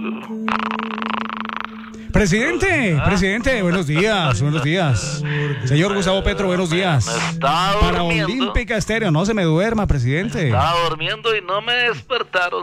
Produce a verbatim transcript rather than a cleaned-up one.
Presidente, presidente, buenos días, buenos días. Señor Gustavo Petro, buenos días. Me estaba Para durmiendo. Olímpica Estéreo, no se me duerma, presidente. Estaba durmiendo y no me despertaron.